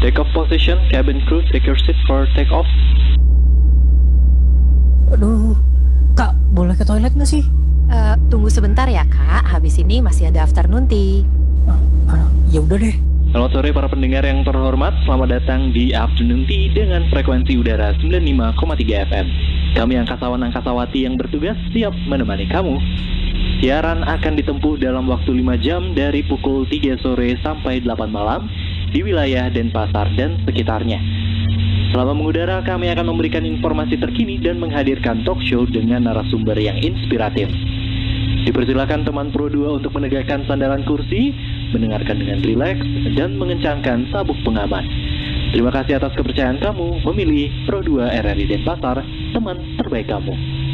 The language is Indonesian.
Take off position, cabin crew, take your seat for take off. Aduh, Kak, boleh ke toilet nggak sih? Tunggu sebentar ya Kak, habis ini masih ada afternoon tea. Ya udah deh. Selamat sore para pendengar yang terhormat, selamat datang di Afternoon Tea dengan frekuensi udara 95,3 FM. Kami angkasawan-angkasawati yang bertugas siap menemani kamu. Siaran akan ditempuh dalam waktu 5 jam dari pukul 3 sore sampai 8 malam di wilayah Denpasar dan sekitarnya. Selama mengudara, kami akan memberikan informasi terkini dan menghadirkan talk show dengan narasumber yang inspiratif. Dipersilakan teman Pro 2 untuk menegakkan sandaran kursi, mendengarkan dengan rileks, dan mengencangkan sabuk pengaman. Terima kasih atas kepercayaan kamu memilih Pro 2 RRI Denpasar, teman terbaik kamu.